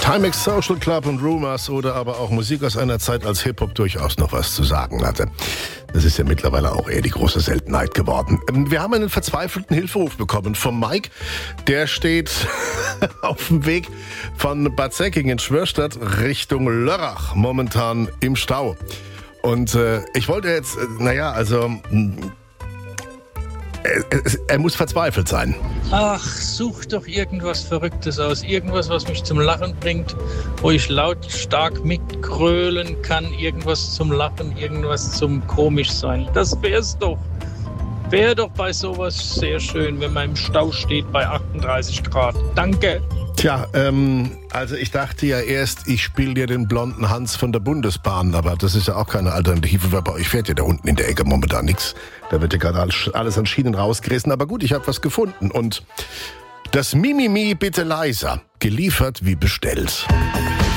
Timex Social Club und Rumors oder aber auch Musik aus einer Zeit, als Hip-Hop durchaus noch was zu sagen hatte. Das ist ja mittlerweile auch eher die große Seltenheit geworden. Wir haben einen verzweifelten Hilferuf bekommen vom Mike. Der steht auf dem Weg von Bad Säckingen in Schwörstadt Richtung Lörrach, momentan im Stau. Und ich wollte jetzt, er muss verzweifelt sein. Ach, such doch irgendwas Verrücktes aus. Irgendwas, was mich zum Lachen bringt, wo ich lautstark mitgrölen kann. Irgendwas zum Lachen, irgendwas zum Komischsein. Das wär's doch. Wäre doch bei sowas sehr schön, wenn man im Stau steht bei 38 Grad. Danke. Tja, also ich dachte ja erst, ich spiele dir den blonden Hans von der Bundesbahn, aber das ist ja auch keine Alternative, weil bei euch fährt ja da unten in der Ecke momentan nichts. Da wird ja gerade alles an Schienen rausgerissen, aber gut, ich habe was gefunden und das Mimimi bitte leiser, geliefert wie bestellt.